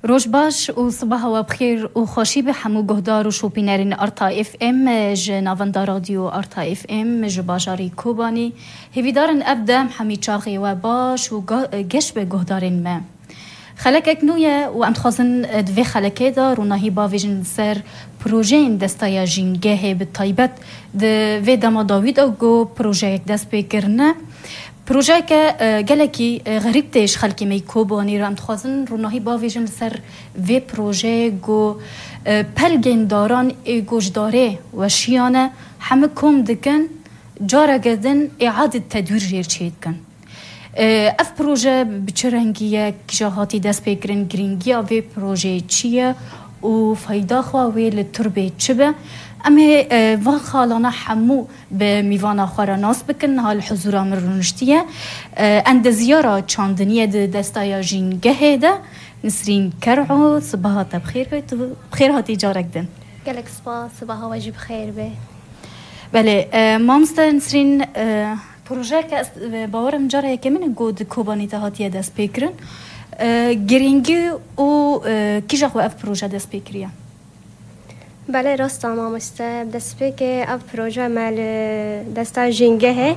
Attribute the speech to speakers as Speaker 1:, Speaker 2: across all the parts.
Speaker 1: روش باش و صباح و بخیر و خوشی به همو گهدار و شوپینرین ارتا اف ام جناوندا رادیو ارتا اف ام جباجاری کوبانی هیویدارن ابدام همی چاقی و باش و گش به گهدارین ما خلک اکنویه و ام تخوزن دوی خلکه دار و نهی باویجن سر پروژین دستایا جینگه به طایبت دوی داما داوید او گو پروژه دست بگرنه پروژه که گلکی غریب تیش خلکی می کوبانی رو ام تخوازن رو نهی باویجن سر وی پروژه گو پلگین داران گوش داره و شیانه همه کم دکن جارا گردن اعاده تدویر جیر چید کن اف پروژه بچرنگیه کجاهاتی دست بگرن گرینگی آوی پروژه چیه و فایده خواهی لطربه چه به اما وان خالانه همو به میوان خواه ناس بکن حال حضور مرونشتیه اند زیارة چاندنیه دستایا جینگه ده نسرین کرعو صباحات بخیر بیت و بخیر هاتی جارک دن
Speaker 2: گلک صباح واجی بخیر به
Speaker 1: بله مامستا نسرین پروژه که باورم جاره که من گود کوبانی تهاتیه دست بکرن گرینگی و کیجا خو اف پروژه دست بکریه
Speaker 2: بله راست مامستا دست بکر اف پروژه مال دستا جینگه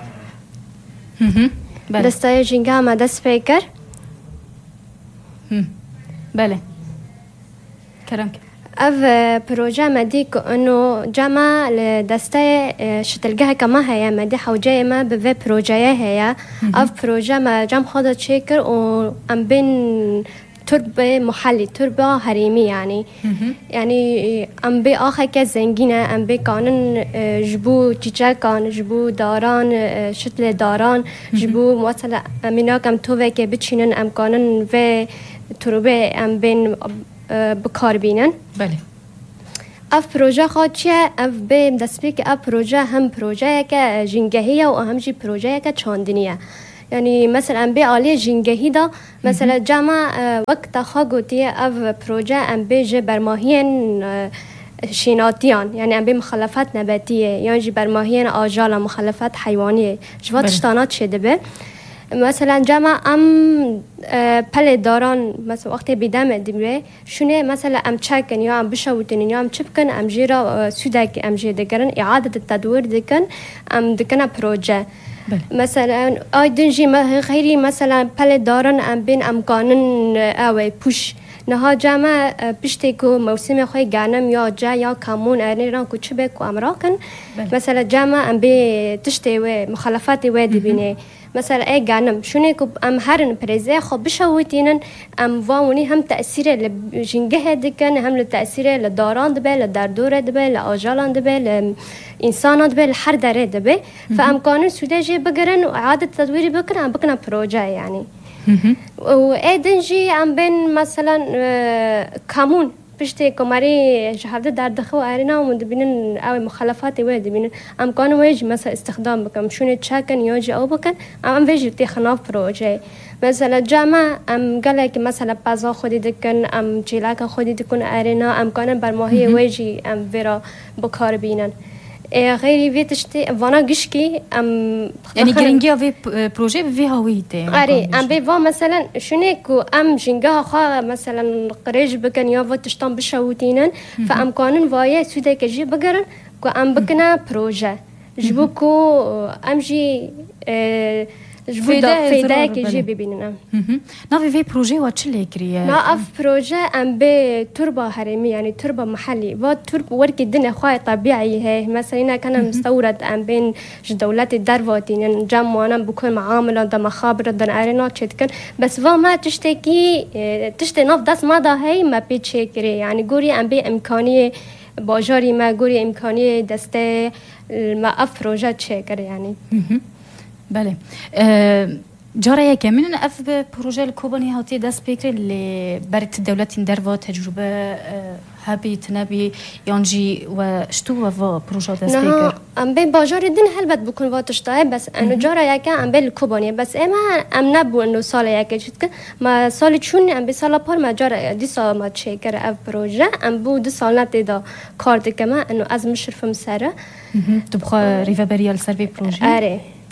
Speaker 2: دستا جینگه ما دست بکر
Speaker 1: بله کرم که
Speaker 2: اف پروژه مدی که انو جمع لدسته شتلگه کما هیا مدی حوجه ما به پروژه هیا اف پروژه ما جمع خدا چکر و ام بین تربه محلی تربه حریمی یعنی ام بی آخه که زنگینه ام بی کانن جبو چیچه کان جبو داران شتل داران جبو مثلا امینا کم توه که بچینن ام کانن و تربه ام بین بکار بینن
Speaker 1: بله
Speaker 2: اف پروژه خود چیه اف بیم دست بی که اف پروژه هم پروژه که جنگهیه و هم جی پروژه که چاندنیه یعنی مثلا بی عالی جنگهی دا مثلا جمع وقت خواه گوتیه اف پروژه ام بی جه برماهین شیناتیان یعنی ام بی مخالفت نباتیه یعنی جی برماهین آجال مخالفت حیوانیه جوات شتانات شده به مثلا جمع ام پل داران مثلا وقتی بیدم دیمه شونه مثلا ام چکن یا ام بشوتن یا ام چپکن ام جیرا سودک ام جی دکرن اعاده التدویر دکن ام دکن پروژه مثلا آیدنجی خیری مثلا پل داران ام بین امکانن اوی پوش نها جمع پشتی کو موسم خوی گانم یا جا یا کامون ایران کو چبه کو امراکن مثلا جمع ام بی تشتی و مخالفات و دبینه مثلا ای گانم شونه کو ام هرن پرزه خو بشوتینن ام وانی هم تاثیر لجنگه دکن هم تاثیر لداران دبه لدردور دبه لاجالان دبه انسانات دبه هر دره دبه فامکان سودجی بگرن و اعاده تدویر بکنن بکنن پروژه یعنی و ایدنجی ام بین مثلا کامون پشتی کماری جهاده در دخو ایرنا و دبینن او مخالفات و دبینن امکان ویج مثلا استخدام بکم شونه چکن یا جی او بکن ام ویج تی خلاف پروژه مثلا جامع ام گله که مثلا پازا خودی دکن ام چیلاک خودی دکن ایرنا امکان بر ماهی ویجی ام ورا بکار بینن غيري فيتشتي فانا قشكي ام
Speaker 1: يعني جرينجيا في بروجي في هويته
Speaker 2: اري ام بي مثلا شنيكو ام جنجا خا مثلا قريج بكن يا فتشتم بشوتينن فام كانن وايه سودك جي بقرن كو ام بكنا بروجي جبوكو امجي فيدا كي جي ببيننا
Speaker 1: نافي في بروجي واتشلي كريا
Speaker 2: نا اف بروجي ام بي تربه حريمي يعني تربه محلي و تربه ورك الدنيا خاي طبيعي هي مثلا كان مستورد ام بين دولات الدرواتين يعني جام وانا بكون معامله ده مخابر ده ارينا تشتكن بس ما تشتكي تشتي نف داس ما ده هي ما بيتشكري يعني غوري ام بي امكانيه باجاري ما غوري امكانيه دسته ما اف بروجي تشكر يعني
Speaker 1: بله جاره كمان اف بروجه الكوباني هاتي داس بيكري اللي برت دولات دروا تجربه هابي تنبي يانجي وشتو و بروجه داس بيكر
Speaker 2: ام بين باجار الدين هلبت بكون واتشتاي بس انه جاره ياك ام بين الكوباني بس اما ام نبو انه سال ياك جت ما سال چون ام بسال پر ما جاره دي سال ما تشيكر اف بروجه ام بو دي سال نتدا كارد كما انه از مشرف مسره
Speaker 1: تبقى ريفابريال سيرفي بروجه
Speaker 2: اري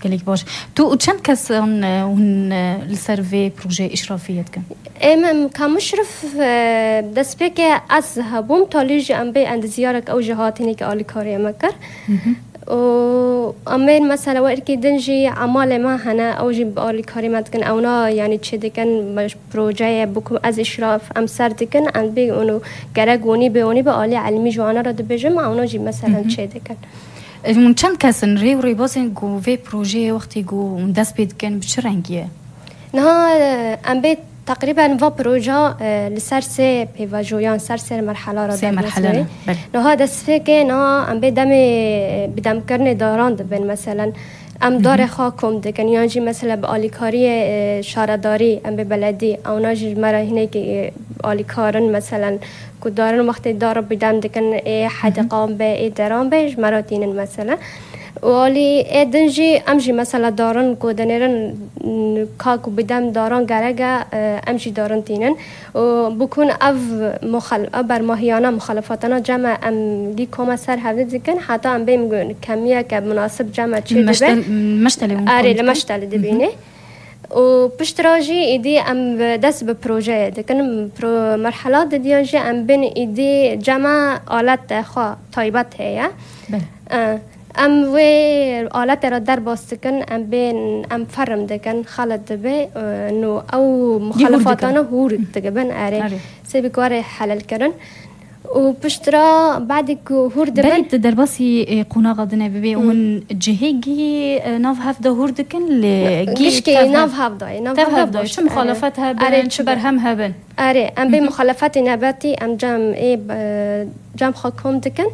Speaker 1: قالك باش تو چند کس اون لسروی پروژه اشرافیت کن؟
Speaker 2: ام كمشرف دست به که از هبوم تالیج ام به اندزیارک او جهاتینی که آلی کاری مکر و امین مثلا وقتی دنجی عمال ما هنا او جی آلی کاری متکن اونا یعنی چه دکن پروژه بکم از اشراف ام سر دکن ام به اونو گرگونی به اونی به آلی علمی جوانا را دبجم اونا جی مثلا چه دکن
Speaker 1: من چند کس ری و ری بازن گو وی پروژه وقتی گو دست بید کن بچه رنگیه؟
Speaker 2: نه ام به تقريبا و بروجا لسر سه بيواجويان سر مرحله را
Speaker 1: سه مرحله
Speaker 2: نه هذا سفكه نه ام بدم کرن داران دبن مثلا ام دار خاکم دکن یانجی مثلا به آلیکاری شهرداری ام به بلدی او ناجی مرا هنه که آلیکارن مثلا که دارن وقتی دار بدم دکن حدقام به درام به مراتین مثلا ولی ادنجی امجی مثلا دارن کودنیرن کاکو بدم دارن گرگا امجی دارن تینن و بکن بر ماهیانه مخالفاتنا جمع ام دی کم سر هفته دیکن حتی ام بیم کمیه که مناسب جمع چی دبه مشتل دبینه و پشتراجی ایدی ام دست به پروژه دکن مرحلات دیانجی ام بین ایدی جمع آلت خواه تایبت هیا ام وی آلت را در باستکن ام بین ام فرم دکن خالد دبه نو او مخالفاتانه هور دگبن اره سبی کار حلال کردن و پشترا بعد که هور دبن
Speaker 1: برید در باسی قناق دنه ببی اون جهگی ناف هفته هور دکن
Speaker 2: لگی که ناف هفته
Speaker 1: چه مخالفت هبن چه برهم هبن
Speaker 2: اره ام بین مخالفت نباتی ام جمع خاکم دکن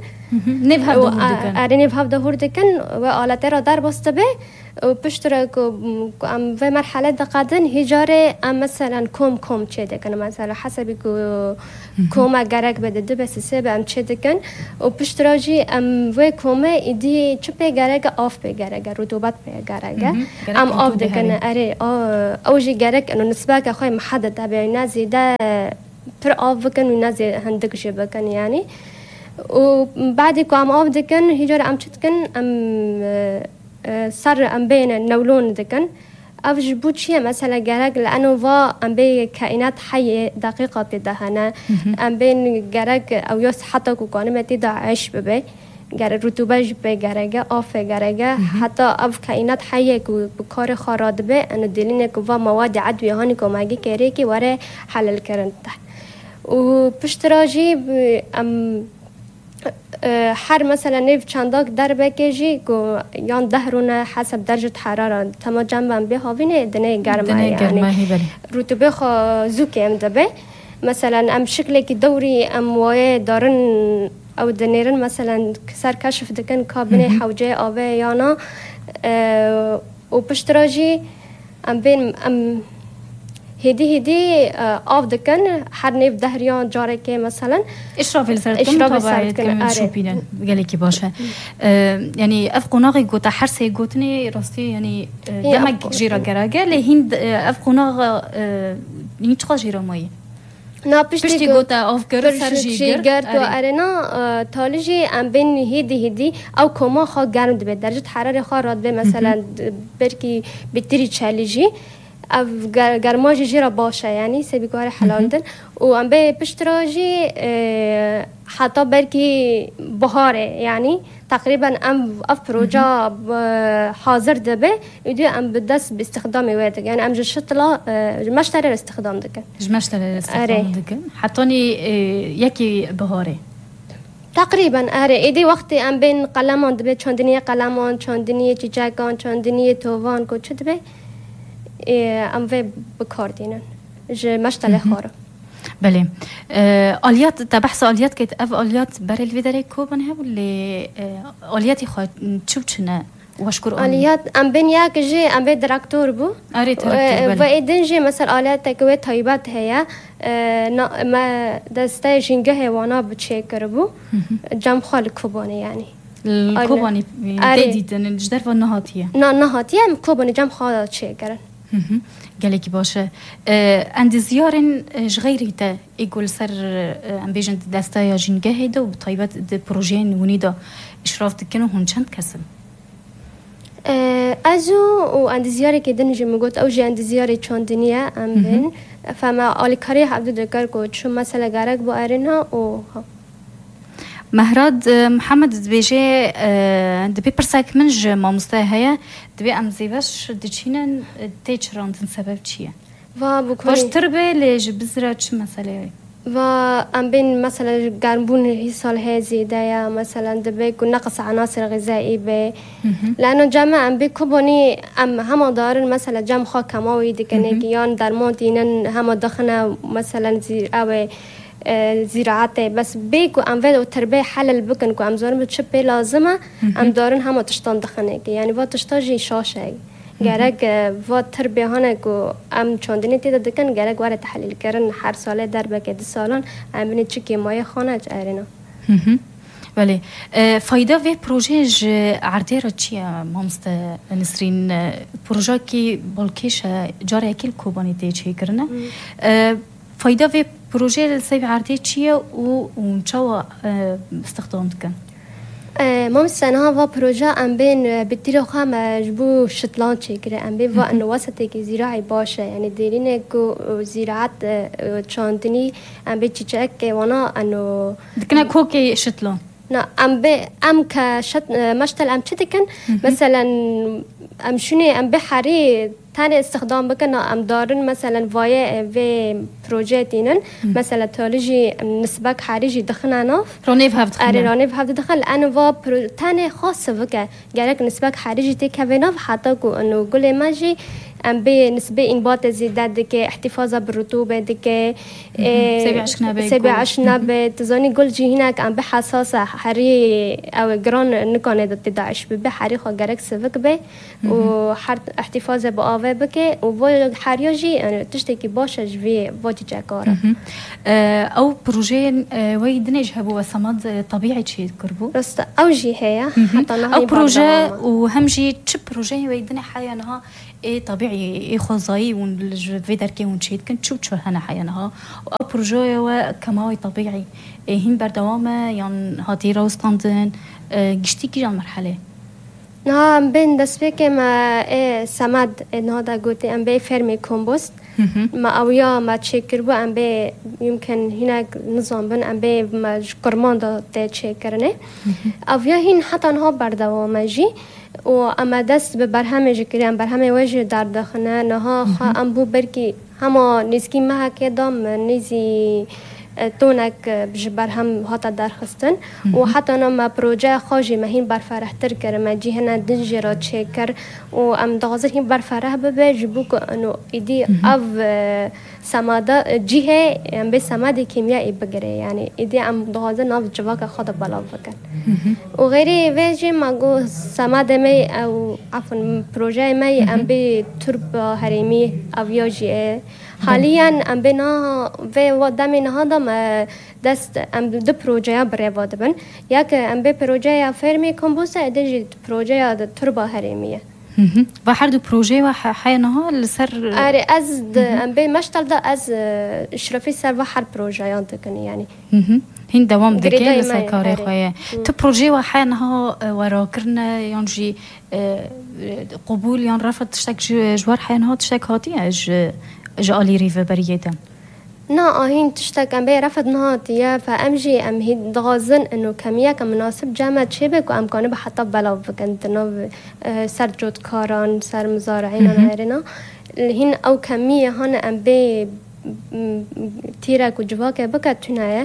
Speaker 2: نبهف دهور دکن و آلت را در بسته به و پشتر ام و مرحله دقیقاً هجاره ام مثلا کم چه دکن مثلا حسبی که کم گرگ بده بس سه به ام چه دکن و پشتراجی ام و کم ایدی چه به گرگ آف به گرگ رطوبت به گرگ ام آف دکن اره اوجی گرگ انو نسبت که خواه محدد به نزیده پر آف بکن و نزی هندگش بکن یعنی و بعد که ام آف دکن هجار ام چتکن ام سر ام بین نولون دکن افج بود چیه مثلا گرگ لانه وا ام بین کائنات حیه دقیقه دهنه ام بین گرگ او یاس حتی که کانمتی داعش ببه گرگ رطوبه به گرگ آف گرگ حتی اف کائنات حیه که کار خاراد به انو دلینه که وا مواد عدوی هانی که ماگی کره که وره حلل کرن و پشتراجی ام هر مثلا نیف چنداک در بکیجی که یان دهرونه حسب درجه حراره تمام جنبم به هاوینه دنه گرمه یعنی رطوبه خو زوکی ام دبه مثلا ام شکلی که دوری ام وای دارن او دنیرن مثلا سر کشف دکن کابینه حوجه آوه یانا و پشتراجی ام بین ام هدی آف دکن هر نیف دهریان جاره که مثلا
Speaker 1: اشراف السرطان كمان شوبينا قال لك باشا يعني اف قناغي قوتا حرسي قوتني راستي يعني دمك جيرا جراجا لهند اف قناغ نيتشقا جيرا ماي
Speaker 2: نا
Speaker 1: پشتی گوتا آف کرد سرجی
Speaker 2: گرد و ارنا تالجی ام بین هدی او کما خوا گرم دبه درجه حراره خوا راد به مثلا برکی بتری چالیجی اف گرماجی جیرا باشه یعنی سبی کار حلاندن و ام به پشتراجی حتی برکی بهاره یعنی تقریبا ام اف پروژه حاضر دبه ایدی ام بدست باستخدام وقت یعنی ام جشتلا مشتری استخدام دکن
Speaker 1: استخدام دکن حتانی یکی بهاره
Speaker 2: تقریبا اره ایدی وقتی ام بین قلمان دبه چندنی قلمان چندنی چیچکان چندنی تووان کو چه دبه ام و بکار دینن مشتل خاره
Speaker 1: بله آلیات تبحث آلیات که اف آلیات برای الویدره کوبن ها ولی آلیاتی خواهد چونه واشکر
Speaker 2: آلیات ام بین یک جی ام بین درکتور بو و ایدن جی مثلا آلیات تکوی تایبت هیا ما دسته جنگه هوانا بچه کربو جمع خال کوبانه یعنی
Speaker 1: الكوباني تديدن جدار والنهاتية
Speaker 2: نهاتية كوباني جمع خال چه کرن
Speaker 1: قالك باشا عند زيارن غيري تا يقول سر ام بيجن دستا يا جنگه هيدا وبطيبات د بروجين ونيدا اشراف دكنو هون چند كسم
Speaker 2: ازو و اندزیاری که دنجی مگوت اوجی اندزیاری چاندنیه ام بین فما آلی کاری عبدو دکر کو چون مثلا گرک با ارنا و
Speaker 1: مهراد محمد دبیجه دبی پرسک منج مامستای دبی ام زیبش دچینن تیچراندن سبب چیه؟
Speaker 2: و بکنی
Speaker 1: باش تربه لیج بزرا چه مسئله؟
Speaker 2: و ام بین مثلا گرمبون هی سال زیده یا مثلا دبی کو نقص عناصر غذایی به لانه جمع ام بی کبانی ام هم دارن مثلا جمع خا کماوی دیکنه گیان درمان دینن هم دخنه مثلا زیر او زراعت بس بيكو ام فيدو تربيه حلل بكن كو ام زورن بتشبي لازمه ام دارن هم تشتان دخنه يعني و تشتاجي شاشه گرگ و تربیه هانه کو ام چاندنی تیدا دکن گرگ واره تحلیل کردن هر ساله در بکه 2 سالان ام بینید چی که مایه خانه جارینا
Speaker 1: ولی فایده و پروژه عرضه را چیه مامست نسرین پروژه کی بالکیش جاری اکیل کوبانی تی چی کرنه فایده و پروژه سیب عرضه چیه و چوا استخدام کن
Speaker 2: مام سنها و پروژه ام بین بتیرو خام جبو شتلان چیکره ام بین و انو واسطه که زراعی باشه یعنی دیرینه کو زراعت چاندنی ام بین چیچک که وانا انو
Speaker 1: دکنه کوکی شتلان
Speaker 2: نه ام كشت مشتل ام تدكن مثلا ام شنو ام بحري تاني استخدام بكن ام دارن مثلا فاي في بروجيتينن مثلا تولجي نسبة خارجي دخلنا ناف
Speaker 1: رونيف
Speaker 2: هفت دخل انا و تاني خاصة بك جالك نسبة خارجي تكفيناف حتى كو انه قولي ماجي ام بي نسبة انبات زيادة دكي احتفاظا بالرطوبة دكي سبع عشنا بتزاني قول جي هناك ام بحساسة حري او جران نكونه داعش بحري خو جالك سفك بي وحرت احتفاظا بآوه بكي و حرياجي يعني تشتكي باشا جوي فاتي جاكارا
Speaker 1: او بروجين ويدنج هبو سماد طبيعي شيء كربو
Speaker 2: رست او جي هي حتى
Speaker 1: او بروجي وهمجي تشب بروجي ويدني حيانها ايه طبيعي ايه خزاي في دركي ونشيد كنت شو هنا حيانها او بروجي وكماوي طبيعي هين بردوامه يعني هاتي روستاندن جشتيكي جان مرحله
Speaker 2: نعم بين دسبيك ما إيه سماد هذا قلت أم بي فيرمي كومبوست ما أويا ما تشكر بو أم بي يمكن هناك نظام بن أم بي ما كرمان دا تشكرني أويا هين حتى نها بردوام جي وأما دست ببرهمه كريم برهمه وجه در داخله نها خا أم بو بركي هما نزكي ما كدام نزي تونك بجبر هم هاتا درخستن و حتی نما پروژه خواجی مهین برفرح تر کرد مجی هنر دنجی را چکر و ام دغازر هیم برفرح ببه جبو که انو ایدی او سماده جیه ام به سماده کیمیایی بگره یعنی ایدی ام دغازر ناف جواک خود بلا بکن و غیری ویجی مگو سماده می او عفوا پروژه می ام به ترب هریمی او یاجیه حاليا ام بنا في ودامي هذا دست ام دو بروجيا بريفاد بن ياك ام بي بروجيا فيرمي كومبوسا دجي بروجيا تربه هرميه
Speaker 1: بحر دو بروجي وحينها لسر
Speaker 2: اري از ام بي مشتل ده از اشرفي سر بحر بروجيا تكني يعني
Speaker 1: هين دوام دكي لسر كاري خويا تو بروجي وحينها وراكرنا ينجي قبول ين رفض تشتك جوار حينها تشتك هاتي جالي ريفا بريدا
Speaker 2: نا هين تشتك ام بي رفض نهاتيا فامجي ام هي دغازن انه كميه كمناسب جامعه شبك وامكانه بحطب بلا فكنت نو سر جود كاران سر مزارعين غيرنا هين او كميه هون ام بي تيرك وجواك بكتنايا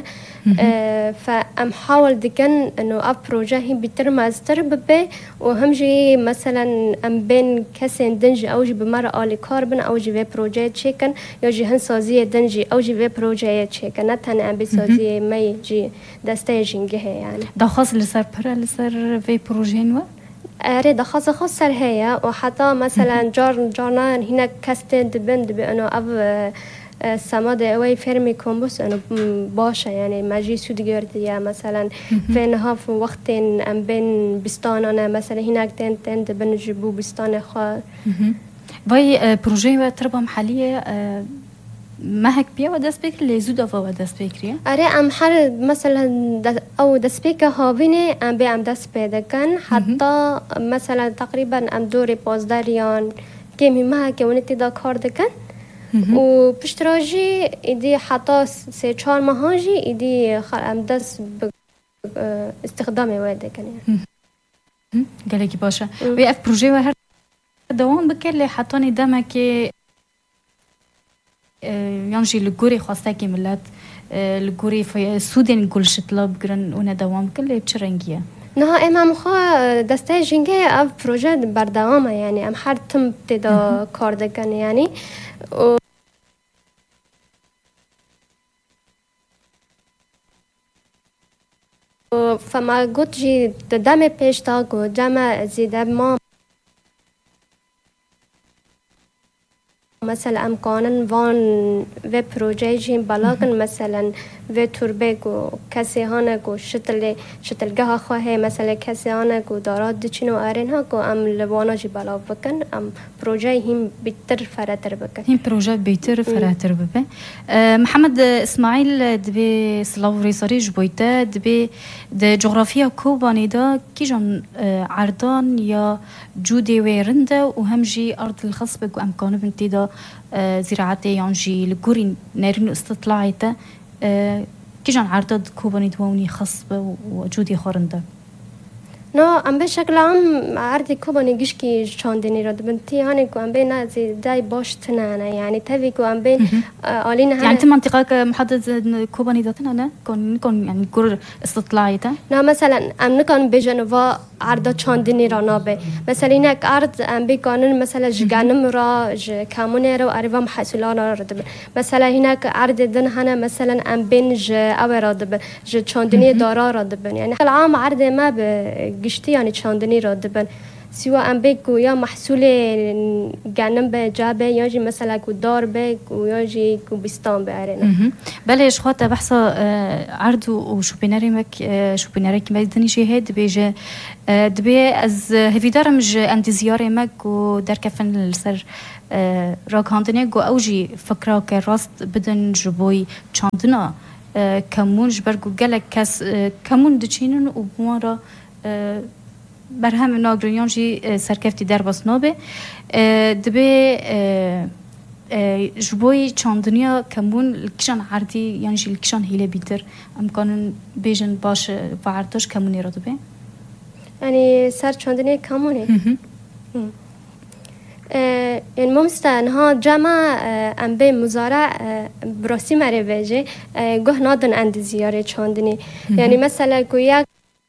Speaker 2: فام حاول دكن انه اب بروجه هي بتر ماستر ببي وهمجي مثلا ام بين كسن دنج او جي بمره الي كاربن او جي بروجه تشيكن يو جي هن سازيه دنجي او جي بروجه تشيكن نتن ام بسازيه مي جي دستيجنج يعني
Speaker 1: ده خاص لسر برا لسر في بروجين و
Speaker 2: اريد خاص سر هي وحتى مثلا جارنا هنا كاستن دبند بانه اب سماد اوی فرمی کمبوس انو باشه یعنی مجی سود گرد یا مثلا فینها في وقت ام بین بستانانه مثلا هناك تن بن جبو بستان خال
Speaker 1: وای پروژه و تربه محلیه هک بیا و دست بکر لیزو دفا و دست بکریه؟
Speaker 2: آره ام هر مثلا او دست بکر هاوینه ام به ام دست پیدا کن حتی مثلا تقریبا ام دور 15 ریان که میمه که اون تیدا کار دکن و پشتراجی ایدی حتی 3-4 ماهاجی ایدی ام دست استخدام ویده کنه.
Speaker 1: گله کی باشه. و اف پروژه و هر دوام بکرد حتی ندامه که یانجی لگوری خواسته که ملت لگوری سودین گلشت لاب گرن اون دوام کلی چه رنگیه؟
Speaker 2: نه امام خواه دسته جنگه اف پروژه بردوامه یعنی ام هر تم تدا کار دکن یعنی فما گوت جی دم پیش تا گو جمع زیده ما مثلا امکانن وان و پروژه جیم بلاگن مثلا و تربه گو کسی هانه گو شتلگاه خواه مثلا کسی هانه گو داراد دچین و آرین ها گو ام لوانا جی بلاگ بکن ام پروژه هم بیتر فراتر بکن
Speaker 1: هم پروژه بیتر فراتر ببه محمد اسماعیل دبی سلاو ریساری جبویته دبی د جغرافیا کوبانی دا کی جان عردان یا جودی ویرنده و همجی ارض الخصبه گو امکانه بنتی دا زراعتي يانجي الجوري نارين استطلاعته كيجان عرض كوباني دووني خصبة وجودي خورنده
Speaker 2: نو ام به شکل عام عرض کوبانی گشکی چاندنی را دبنتی هانی کو ام به نازی دای باش تنانه یعنی توی کو ام به آلین
Speaker 1: يعني انت منطقه محدد كوباني داتنا نه كون يعني جور استطلاعيته
Speaker 2: نه مثلا ام نکن بجنوا عرض چاندنی را نابه مثلا اینک عرض ام به قانون مثلا جگانم را کامونه را عرض محصولان را دب مثلا اینک عرض دن هنه مثلا ام بنج او را دب چاندنی دارا را دب یعنی العام عرض ما به گشتی یعنی چاندنی را دبن سوا ام بگو یا محصول گنم به جابه یا جی مثلا کو دار بگو یا جی کو بستان بیارن
Speaker 1: بله اشخاص بحثا عرض و شوبيناري مك شوبيناري كما دني شهاد بيجا دبي از هفيدارم ج اند زياره مك و در كفن السر راك هاندني جو اوجي فكره كراست بدن جبوي چاندنا كمون جبرگو گلک کس كمون دچینن و بوارا برهم ناگرانیان جی سرکفتی در باس نابه دبی جبوی چاندنیا کمون کشان عردی یعنی جی کشان هیله بیتر امکانن بیجن باش و عردش کمونی را دبی
Speaker 2: یعنی سر چاندنیا کمونه این ممستن ها جمع ام به مزارع براسی مره بیجه گوه نادن اند زیاره چاندنی یعنی مثلا گویا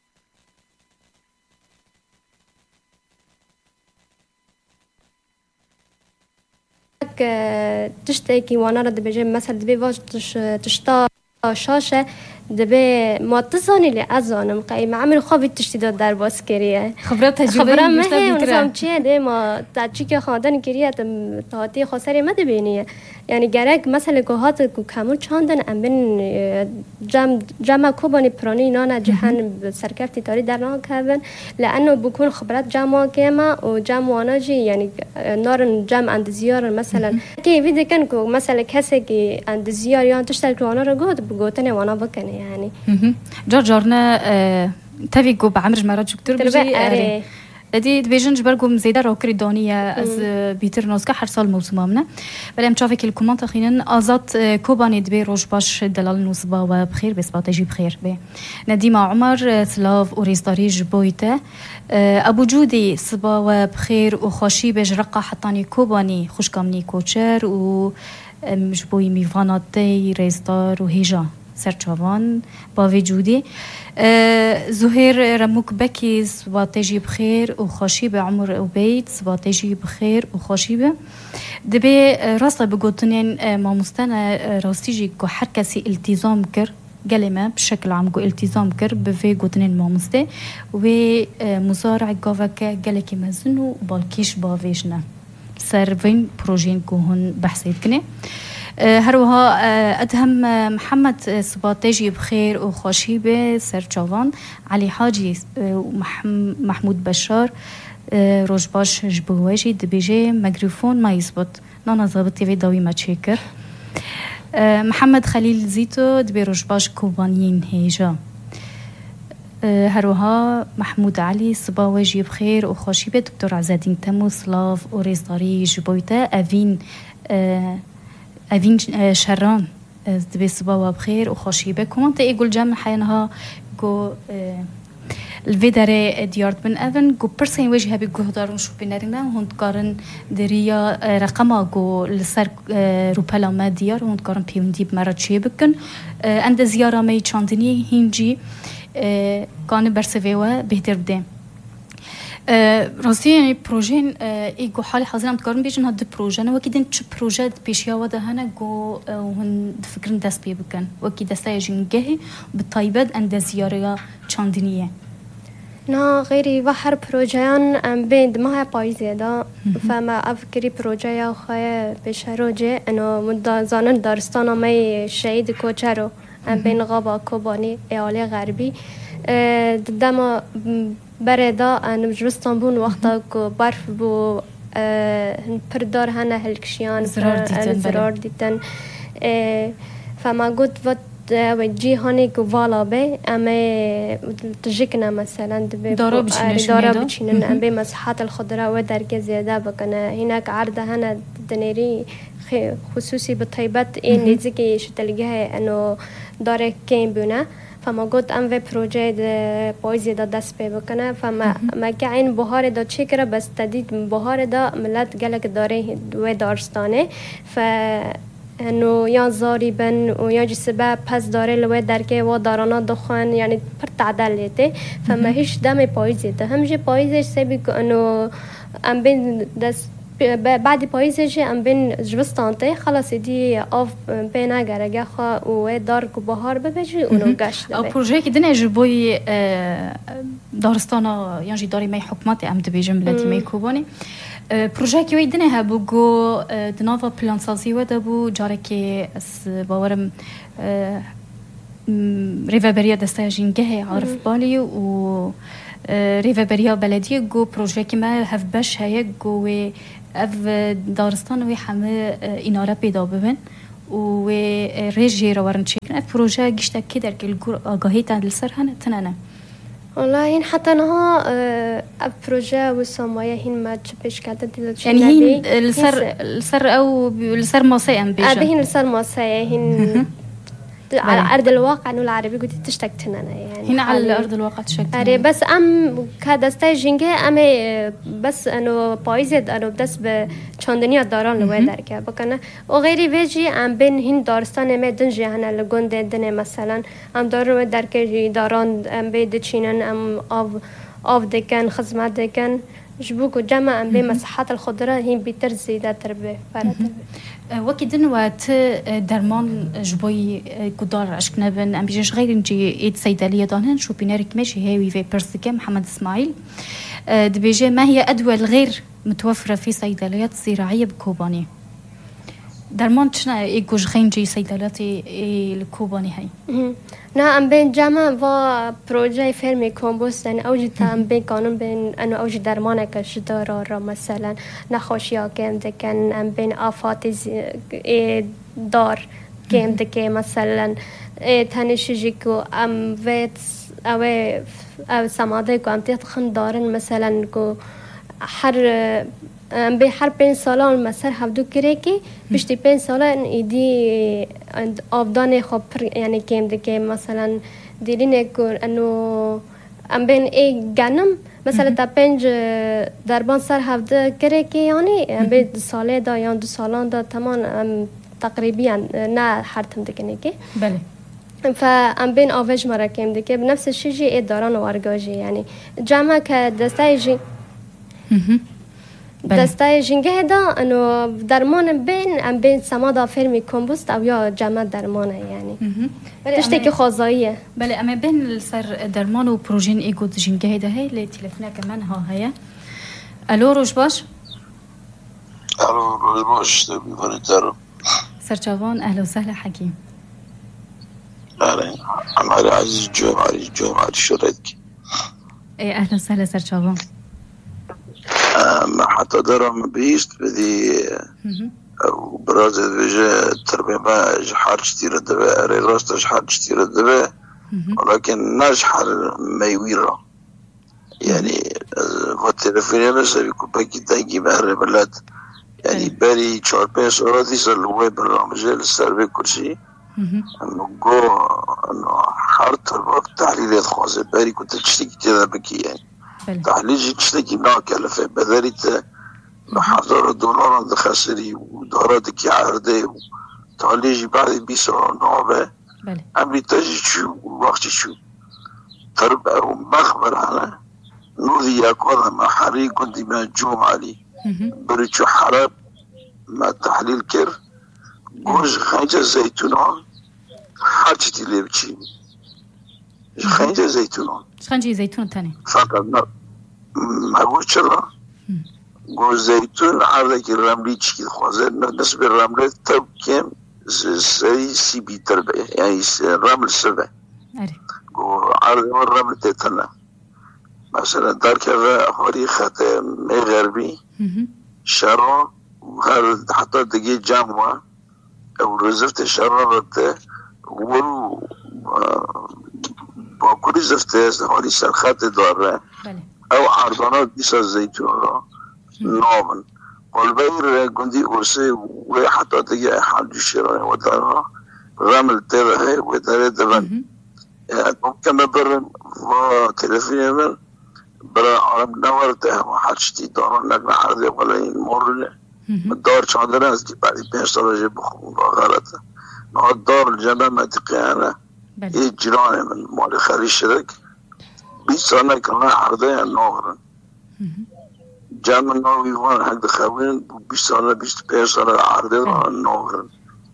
Speaker 2: تشتكي وانا رد بجي مثلا دبي واج تشتا شاشه دبي معتصاني لأزانم قايمة عمل خوابي تشتيدات در باس كريه
Speaker 1: خبرات تجربة
Speaker 2: خبرات مهي ونظام چيه ده ما تاچيك خاندن كريه تهاتي خسري ما دبينيه يعني جرك مثلا كوهات كامل چاندن ام بين جمع كوباني براني نانا جهان سركفتي تاري در نها كابن لأنه بكون خبرات جمع كيما وجمع وانا جي يعني نارن جمع عند زيارة مثلا كي فيدي كان كو مثلا كسي كي عند زيارة يعني تشترك وانا رقود بقوتني وانا بكني يعني
Speaker 1: جارنا تبي جو بعمر مرات شكتر بيجي دي دبيجن جبرگو مزيده راكري دانيه از بيتر نوسكا هر سال موسمامنا بلام تشافي كل كومنت خينن ازات كوباني دبي روج باش دلال نوسبا وبخير بسباتجي بخير به نديمه عمر سلاف اوريستاري جبويته ابو جودي صبا وبخير وخوشي بجرقه حطاني كوباني خوشكامني كوچر و جبوي ميفاناتي ريستار وهيجا سرچوان با وجودي زهير رموك بكي صباتجي بخير وخوشي بعمر وبيت صباتجي بخير وخوشي به دبي راسله بقوتنين ما مستنى راستيجي كو حركسي التزام كر قلمه بشكل عام كو التزام كر بفي قوتنين ما مسته ومزارع قافك قلكي مزنو بالكيش بافيجنا سرفين بروجين كو هون بحثيت كني هروها أدهم محمد صباتجي بخير وخوشي به سرچوان علي حاجي محمود بشار روجباش جبواجي دبيجي ميكروفون ما يزبط نانا ضابط تيفي داوي ما تشيكر محمد خليل زيتو دبيروش باش كوبانيين هيجا هروها محمود علي صباوي جي بخير وخوشيبه دكتور عزادين تمو سلاف وريزداري جبويتا أفين شران دبي صباوي بخير وخوشيبه كومنت يقول جامع حينها جو الفيداري ديارت بن أفن جو برسين وجهها بيجو هدارون شو بينارنا هون تقارن دريا رقمها جو لسر روبلا ما ديار هون تقارن بيوندي بمرة شيء بكن عند زيارة مي تشاندني هنجي كان برسفيوا بهتر بدين راسي يعني بروجين إيجو حالي حاضر عم تقارن بيجن هاد بروجين وكيدن تش بروجات بيشيا وده هنا جو وهن فكرن دست بي بكن وكيد استاجين جهي بالطيبات عند زيارة تشاندنية
Speaker 2: نا غيري بحر بروجيان ام بين دمها بايزي دا فما افكري بروجيا خايا بشروجي انه مدازان دارستانا مي شهيد كوچرو ام بين غابا كوباني ايالي غربي دما بردا ان جوستان بون وقتا كو برف بو پردار هنه هلکشیان زرار دیتن فما قلت وقت وجی هانی که والا به اما تجیکنا مثلا دارا بچینن ام به مساحات الخضراء و درجه زیاده بکنه هناك عرضه هنا دنيري خصوصي بطيبات این نزدیکی شتلگه انه داره کیم بونه فما قلت ام في بروجه پایزی دا دست پی بکنه فما که این بهار دا چی کرده بس تدید بهار دا ملت گلک داره و دارستانه انه یا زاری بن و یا جسبه پس داره لوی درکه و دارانا دخوان یعنی پر تعدلیته فما هیچ دم پاییزیته همجه پاییزش سبی که انه ام بین دست بعد پاییزش ام بین جوستانته خلاص دی آف بین اگرگه خواه و دار که بهار ببجی اونو گشت
Speaker 1: او پروژه که دنه جبوی دارستانا یعنی داری می حکمات ام دبی جملتی می کوبانی پروژه که ویدنه هبو گو دناوا پلان سازی و دبو جاره که از باورم ریوبریا دسته جینگه عارف بالی و ریوبریا بلدیه گو پروژه که ما هف بش هیه گو اف دارستان وی همه ایناره پیدا ببین و ریجی رو ورن چیکن اف پروژه گشته که در که آگاهی تندل سر هنه تنانه
Speaker 2: والله هن حتى نها بروجا وسمايا هن ما تشبش كده
Speaker 1: يعني هن السر او السر ماسي ام بيجا
Speaker 2: هن السر ماسي هن على ارض الواقع انه العربي قلت تشتكتنا يعني
Speaker 1: هنا على ارض الواقع تشتكتنا
Speaker 2: بس ام كذا استاجينجه ام بس انه بايزد انه بس بچاندنيا داران لو درکه بکنه و غیری ویجی ام بین هند دارستان ما دنجه هنا لگوند دنه مثلا ام دارو درکه داران ام بيد چینن ام اف دکن خدمت دکن جبوك جمع ام بين مساحات الخضراء هي بيتر زيادة تربية
Speaker 1: وكيدن وقت درمان جبوي كدار عشقنا بن ام بيجيش غير نجي ايد صيدلية دانهن شو بينارك ماشي هاوي في برسكة محمد اسماعيل دبيجي ما هي أدوية الغير متوفرة في صيدليات زراعية بكوباني درمان شنا يجوش خينجي صيدلاتي الكوباني هاي
Speaker 2: نا ام بين جامع و پروژه فرمی کمپوست ان اوجی تام بین قانون بین انو اوجی درمانه که جدارا را مثلا نخوشیا کم دکن ام بین آفات دار کم دکه مثلا تنشجی کو ام ویت او سماده کو ام تخن دارن مثلا کو هر به هر 5 سالان مثلا هفدو کرده که بیشتر 5 سالان ایدی آبدان خوب یعنی کم دکه مثلا دیدین که انو ام بین ای گنم مثلا تا 5 دربان سر هفده کرده که یعنی ام به ساله دا یا 2 سالان دا تمام تقریبا نه هر تم دکنه که
Speaker 1: بله
Speaker 2: فام بین آوج مرا کم دکه بنفس الشيء ای داران وارگاجی یعنی جامعه که دستایجی دسته جنگه دا انو درمان بین ام بین سمادا فرمی کمپوست او یا جمع درمانه یعنی تشتی که خوازاییه
Speaker 1: بله اما بین سر درمان و پروژین ایگو جنگه دا هی لی تلفنه کمان ها هیا الو روش باش
Speaker 3: الو روش باش بیبانی دارم
Speaker 1: سرچاوان اهلا و سهلا حکیم
Speaker 3: اهلا ام علی عزیز جوم علی شردکی
Speaker 1: اهلا و سهلا سرچاوان
Speaker 3: ما حتى درهم بيست بدي براز الفيجا تربية ما جحار كتير الدباء راست جحار كتير الدباء ولكن نجحر ما يويرا يعني والتلفونية بس بيكون باكي تاقي بهر بلاد يعني بالي 4-5 ساعات يسألوا برنامج السربي كل شيء انه انه حارت الوقت تحليلات خاصة بالي كنت تشتكي كذا بكي يعني تحليل تشتكي معك كلفة بذلك $10 عند خسري وداراتك عرضي وتعليجي بعد بيسا نوبة أمري تجي شو وقت شو تربى ومخبر على نوذي ياكوذا ما حريق كنت ما جوم علي بريتشو حرب ما تحليل كر جوز خنجة زيتونان حاجتي اللي بتشي خنجة زيتونان
Speaker 1: خنجة زيتون تاني
Speaker 3: فقط ما قلت الله جوز زيتون عرضك الرملي تشكي خوازه نسبة الرملة تب كم زي سي تربية يعني الرمل سبع عرض الرمل تتنا مثلا دار كذا هوري خطة مي غربي شارون وهذا حتى دقيق جامعة أو رزفت شارون رته ولو باكوري زفت هوري سرخات داره أو عرضانات ديسا زيتون نومن والبير قندي أرسي وحتى دقيق حال الشراء ودارها رمل تره وداره دبن ممكن برن وتلفوني من برا عرب نورته وحاجتي دارن نقل عرضي ولا يمرن الدار چاندرن از که بعدی 5 سال جه بخون غلطه نه دار الجنة منطقه انا یه جیرانه من مال خرید شدک 20 سال نکنه عرضه نورن جمع نوی وان حق دخوین 20 سال 25 سال عرضه نورن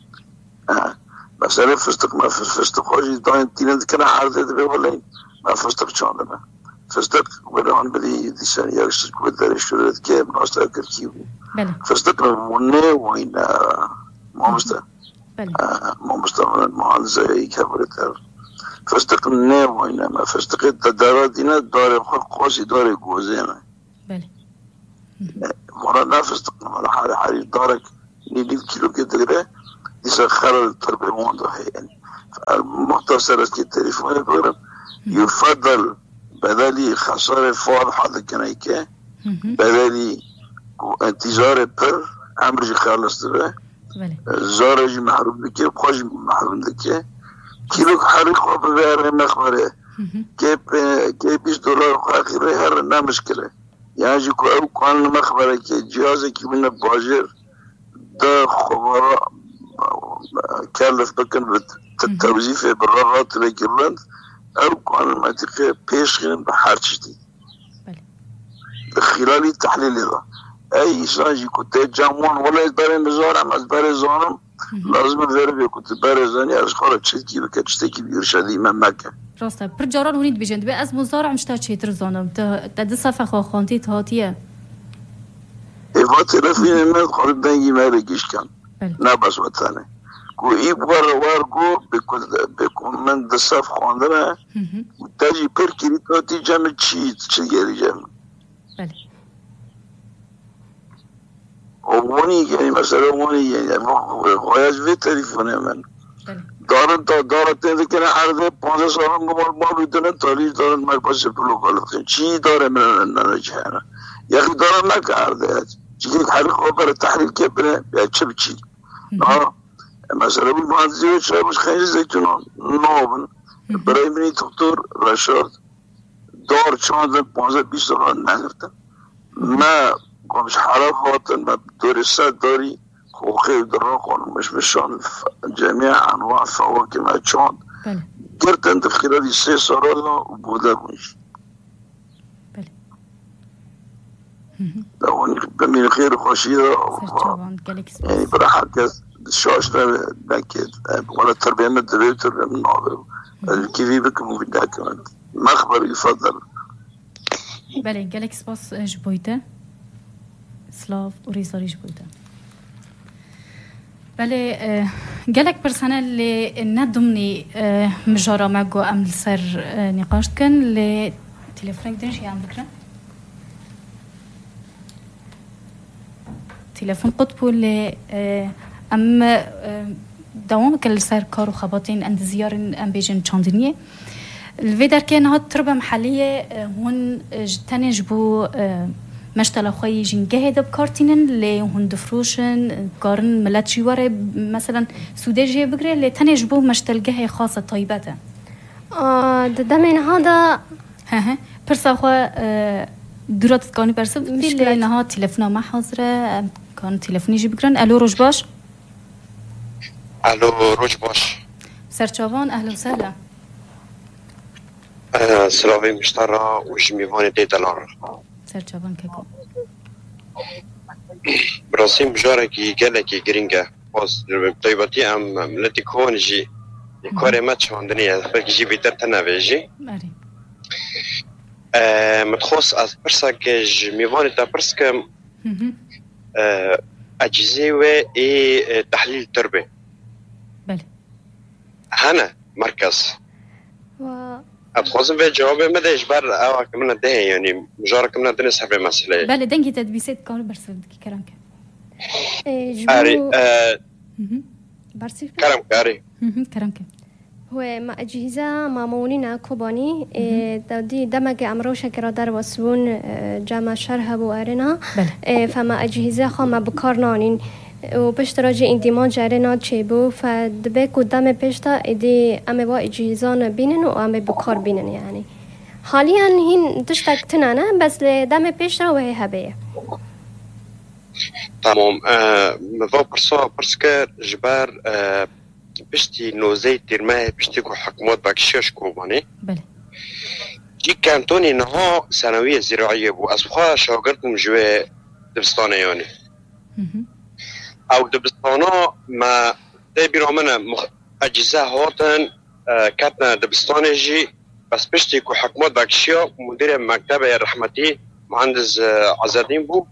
Speaker 3: مثلا فستق ما فستق خوشی داین تینه کنه عرضه ده ولی ما فستق چاندرن فستق ولان بدي ديسان يارش كودر شرط كي مناستا كركيو فستق ونه وين ما مست ما زي كبرتر فستق نه وين ما فستق الداراتنا دار قوسي دار جوزينا مرة نفستق على حال دارك نيجي كيلو كده ديسان خلل التربية موضوع يعني المختصر اسكي التليفون بقرب يفضل بدلی خسارة فاضحة دکنه بدلی انتظار پر امرجی خلص داره زارجی محروم دکه بخواجی محروم دکه کیلو حریق خواه ببیاره مخبره که $20 خواه خیره هر نمشکره یعنی جو که او قانون مخبره که جهازه که من باجر ده خبارا کلف بکن توظیف براغات بگیرند أو كان المنطقة بيشغل بحارتي خلال التحليل هذا أي إنسان كنت جامون ولا يتباري مزارع ما يتباري زانم لازم الفيربي كنت باري زاني أشخارة تشتكي بكتشتكي بيرشادي من مكة
Speaker 1: راسته برجاران هونيد بيجند بي از مزارع مشتا تشيتر زانم تد صفحة خواخانتي تهاتيه
Speaker 3: إيفا تلفين من خالد دنگي مالكيش كان نبس وطانه کو ای وارگو بکن من دستف خواندنه و تاجی پر کریتاتی جمع چی گری جمع وونی یعنی مثلا وونی یعنی غایج وی تلیفونه من دارن تا دارتن دکنه عرضه 15 سال هم ما بیدنن تاریج دارن من پاس پلو گالفتن چی داره من ننجهنه یکی دارن نکه عرضه چی که حریق خواه تحلیل که بره یا چه بچی مثلا بالمهندسية شايف مش خير زيتون نوبن برايمني دكتور رشاد دار چند 15-20 سال نگرفتن ما مش حالات خاطر ما دور سد داری خوخي درا خانم مش مشان جميع انواع فواكه ما چند گرتن در خلال 3 سال و بوده بونش دون بمين خير خوشيده يعني براحة كذا شاش نكد ولا التربية من الدبي تربية من النهار الكيفي بكم في الداكمنت مخبر يفضل
Speaker 1: بله قالك سباس جبويته سلاف وريزاري جبويته بله قالك برسانة اللي ندمني مجارة معكو أمل سر نقاش كان لتليفونك دنش يا عم بكرة تليفون قطبو اللي أما دوام كل سر كار وخباطين عند زيار ام بيجن تشاندنيه الفيدر كان هاد تربه محليه هون تنجبو مشتلا خوي جنجه دب كارتينن اللي هون دفروشن قارن ملات جواره مثلا سوداجيه بقري اللي تنجبو مشتلجه خاصه طيبته
Speaker 2: ده من هذا
Speaker 1: ها برسا خو درات كاني برسب في انها تليفونه ما حاضره كان تليفوني جي بقرن الو روج باش
Speaker 4: الو روج باش
Speaker 1: سرچاوان اهلا وسهلا
Speaker 4: سلامي مشترى وجميفاني دي دلار
Speaker 1: سرچاوان كيكو
Speaker 4: براسيم جاركي قالكي جرينجا باز طيبتي ام ملتي كون جي كوري ماتش عندني بلكي جي بيتر تنافيجي
Speaker 1: ماري
Speaker 4: متخص از برسك جميفاني تا برسك اجزاوي اي تحليل تربه
Speaker 1: بله
Speaker 4: هنا مركز
Speaker 2: و
Speaker 4: أتخوصم في جوابي ماذا إجبار أو كمنا ده يعني مجارك كمنا ده نسحب مسألة.
Speaker 1: بله دنگی تدبیسات کار برسد کی کرانک.
Speaker 4: آری.
Speaker 2: برسيف
Speaker 4: كلام كاري.
Speaker 1: کرانک.
Speaker 2: هو ما أجهزة معمولين كوباني دي دمج أمروشة كرادار وسبون جامع شرها بوارنا فما أجهزة خام بكارنانين وبشتراجي انديمان جارنا تشيبو فدبي قدام بشتا إدي أمي با إجهزان بينن وأمي بكار بينن يعني حاليا هين تشتاك تنانا بس لدام بشتا وهي هبية
Speaker 4: تمام مذا برسكر جبار بشتي نوزي ترماه بشتيكو حكومات باكشيش كوباني
Speaker 1: بله
Speaker 4: جي كانتوني نها سنوية زراعية بو أصبحا شاقرتم جوه دبستانه يعني او دبستانا ما تبيرو منا اجزاء هاتن كاتنا دبستانه جي بس بشتي كو حكومات باكشيا مدير مكتب رحمتي مهندس عزادين بو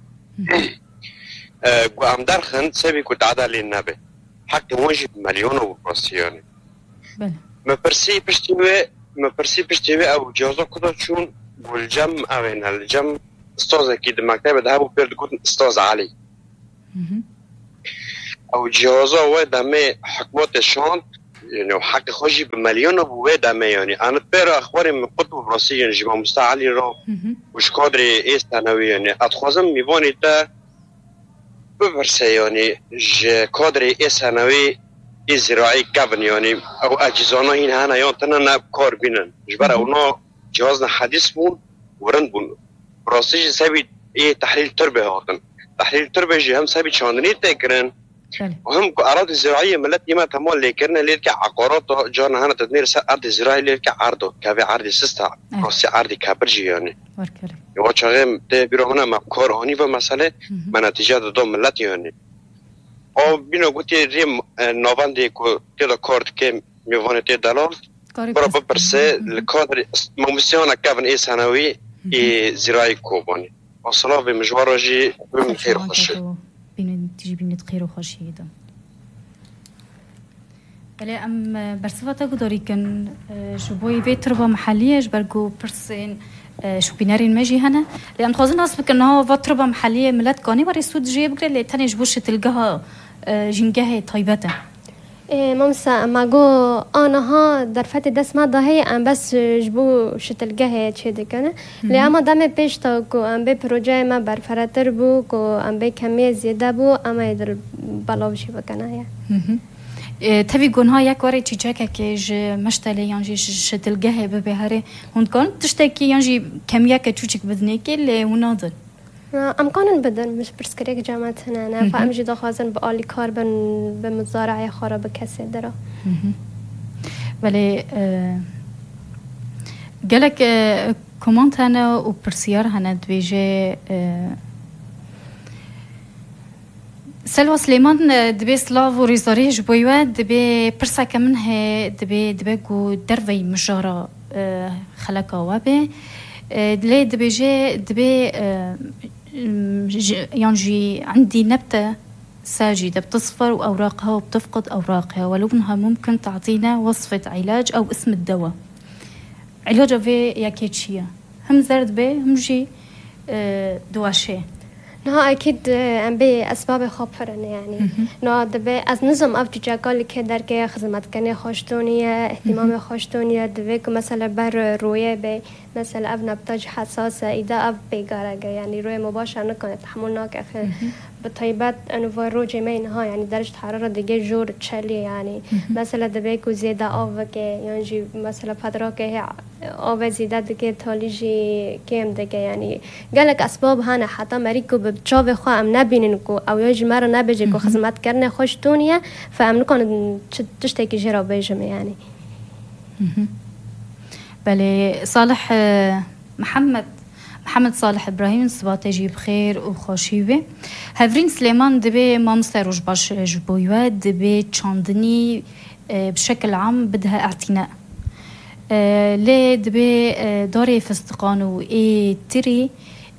Speaker 4: كو امدار خند سبي كو تعدى للنبي حتى وجه مليون وبرسياني
Speaker 1: بله
Speaker 4: ما برسي بشتي او جوزا كده شون والجم اوين الجم استاذ اكيد مكتب ده ابو بيرد كنت استاذ علي او جوازا ودمي حكومات الشانت يعني حق خوشي بمليون ودمي يعني انا بير اخباري من قطب براسي يعني جمع مستعلي رو وش قادري ايه ثانوي يعني اتخوزم ميباني تا ببرسي يعني قادري ايه ثانوي ايه زراعي كابن يعني او اجزانا هنا هنا يعني تنانا بكار بينن جبار اونا جوازنا حديث بون ورند بون براسي سابي ايه تحليل تربه هاتن تحليل التربة جي هم سابي شاندني تكرن وهم أراضي زراعية ملت يما تمول اللي كرنا اللي يركع عقارات جانا هنا تدمير أرض زراعية اللي يركع عرضه كابي عرضي سستا روسي عرضي كابرجي يعني يواشغم ده بيرو هنا مكار هوني بمسألة ما نتيجة دوم ملت يعني أو بينو قلتي ريم نوفان دي كو تيدا كارد كم ميواني $10 برا ببرسي الكادر ممسيونا كابن إيه سنوي إيه زراعي كوباني وصلا بمجوار جي بمن خير وخشي
Speaker 1: بين تجي بين خير وخشي ده بله ام برسفاتا قدري كان شبوي بيت تربة محلية جبرقو برسين شو بينارين ماجي هنا لأن خوزن أصبك إنه فتربة محلية ملات كاني وري سود جي بقري اللي تاني جبوش تلقاها جنجاه طيبته
Speaker 2: مامسا ما جو أنا ها درفت دست ما ده هي أم بس جبو شتلقاه شيء كنا لأما دام بيشتا كو أم ببروجي ما برفراتر بو كو أم بكمية زيادة بو أما يدر بلاوشي بكنا
Speaker 1: هي تبي جونها يك وري تيجاكا كيج مشتلي ينجي شتلقاه ببهاري هون كان تشتكي ينجي كمية كتشوشك بدنيكي اللي وناضل
Speaker 2: ام كانن بدن مش برسكريك جامعة هنا أنا فأمجي دخازن بقالي كاربن بمزارعي خارب كسي درا
Speaker 1: بله قالك كومنت هنا وبرسيار هنا دويجي سلوى سليمان دبي سلاف وريزاري جبويوه دبي برسا كمنها دبي قو درفي مجارة خلقا وابي ليه دبي يعني عندي نبتة ساجدة بتصفر وأوراقها وبتفقد أوراقها ولونها ممكن تعطينا وصفة علاج أو اسم الدواء علاجها في ياكيتشيا هم زرد به هم جي دواشي
Speaker 2: نه اكيد ام بي اسباب خبرن يعني نه دبي از نظم اف جاكال که در که خدمت کنه خوشتونیه اهتمام خوشتونیه دبي که مثلا بر رویه به مثلا اف نبتاج حساسه ایده اف بگارگه يعني روی مباشر نکنه تحمل ناکه بطيبات انو رو جمعين ها يعني درجة حرارة دقي جور تشلي يعني مثلا دبيكو زيادة آوكي يعني مثلا بدراكي آوه زيادة دقي تاليجي كيم دقي يعني قالك أسباب هانا حتى مريكو بتشاوه خواه ام نبيننكو او يجي مرة نبيجيكو خدمات کرنه خوش تونية فام نكون تشتكي جرا بيجم يعني.
Speaker 1: بله صالح محمد صالح إبراهيم صباته جي بخير وخوشيوه هفرين سليمان دبي مامستا روش باش جبويوه دبي تشاندني بشكل عام بدها اعتناء ليه دبي داري فستقانو اي تري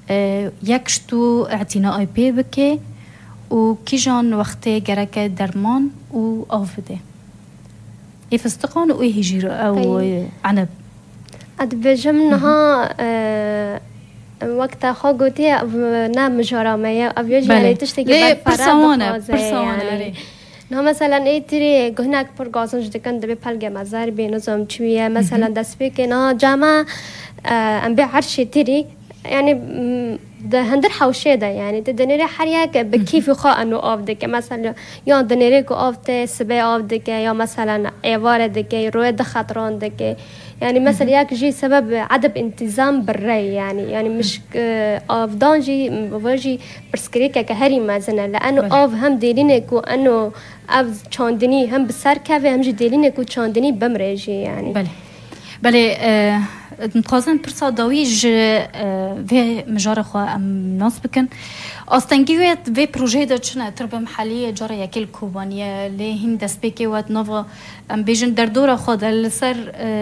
Speaker 1: يكشتو اعتناء بي بكي وكيجان وقتي جركة درمان و آفده اي فستقانو اي هجير او عنب
Speaker 2: ادبجمنها وقتا خو گوتی نه مجرمه او یه جاری تشتی که
Speaker 1: پرسوانه
Speaker 2: نه مثلا ایتری گهنک پر گازنج دکن دبی پلگ مزار بی نظام چویه مثلا دست بی که نه جامعه ام بی عرشی تری يعني ده هندر حوشة ده يعني تدنيري حريك بكيف خا إنه أفدك مثلا يا دنيري كو أفته سبعة أفدك يا مثلا عوارة دك رويد خطران دك يعني مثلا ياك جي سبب عدم انتظام بالرأي يعني مش أفضان جي بواجي برسكريكا كهري مازنا لأنه أف هم ديلينكو إنه أف چاندني هم بسر كافي هم جي ديلينكو چاندني بمرجي يعني
Speaker 1: بله نتخوازن پرسا داویج و مجار خواه ام ناس بکن آستنگیویت و پروژه دا چنه تربه محلی جاره یکل کوبانیه لیهین دست بکی وات نووا ام بیجن در دورا خود لسر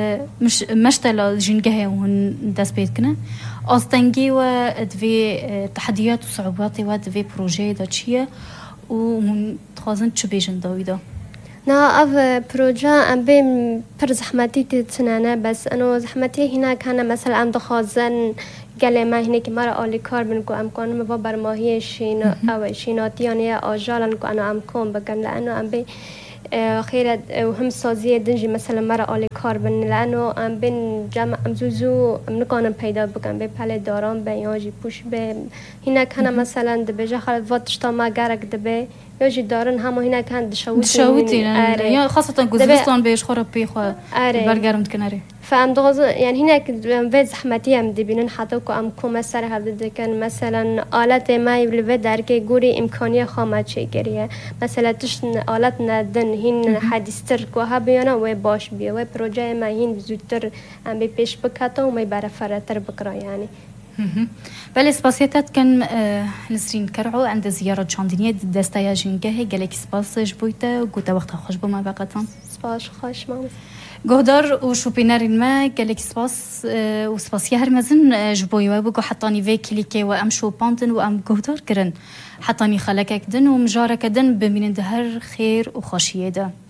Speaker 1: مشتلا جنگه هون دست بید کنه آستنگیویت و تحدیات و صعوبات وات و پروژه دا چیه و نتخوازن چه بیجن داوی دا
Speaker 2: نا اف بروجا ام بیم پر زحمتی تنانه بس انو زحمتی هنا كان مثلا ام دخوازن گله ما هنا که مرا آلی کار بنکو ام کنم با برماهی او شیناتیان یا آجالن کو انا ام کن بگم لانه ام بی خیرت و هم سازی دنجی مثلا مرا آلی کار بن لانه ام بین جمع ام زوزو ام نکنم پیدا بگم به پله دارم به یاجی پوش به هنا كان مثلا دبجا خالد واتشتا ما گرک دبه يجي دارن هم هنا كان
Speaker 1: دشوتين يعني خاصة جوزبستان بيش خرب بيخوا برجرم تكناري
Speaker 2: فام دغز يعني هناك في زحمتي ام دبينن حتى كو ام كو مثلا هبد كان مثلا آلات ما يبل دركي غوري امكانيه خامه چيگريه مثلا تشن آلات ندن هين حديثتر كو هبيانا و باش بي و پروژه ما هين زودتر ام بيش بكاتا و ما برفرتر بكرا يعني
Speaker 1: بله سپاسیتت کن نسرین کرعو عند زیارت چاندنیه دستای جنگه گلک سپاس جبویته و گوته وقت خوش بما بقتان
Speaker 2: سپاس خوش مام
Speaker 1: گهدار و شوپینرین ما گلک سپاس و سپاسی هر مزن جبوی و بگو حتانی وی کلیکه و ام شوپاندن و ام گهدار کرن حتانی خلکک دن و مجارک دن بمینند هر خیر و خوشیه ده